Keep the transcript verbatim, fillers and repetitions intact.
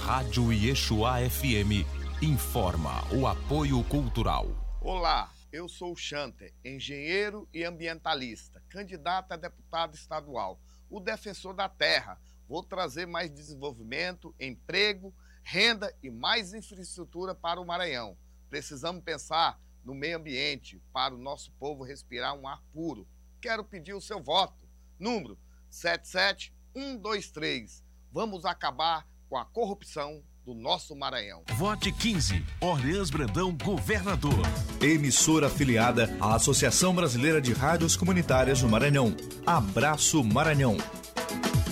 Rádio Yeshua F M informa o apoio cultural. Olá, eu sou o Chanter, engenheiro e ambientalista, candidato a deputado estadual, o defensor da terra. Vou trazer mais desenvolvimento, emprego, renda e mais infraestrutura para o Maranhão. Precisamos pensar no meio ambiente para o nosso povo respirar um ar puro. Quero pedir o seu voto. Número sete sete um dois três. Vamos acabar com a corrupção do nosso Maranhão. Vote quinze. Orleans Brandão, governador. Emissora afiliada à Associação Brasileira de Rádios Comunitárias no Maranhão. Abraço Maranhão.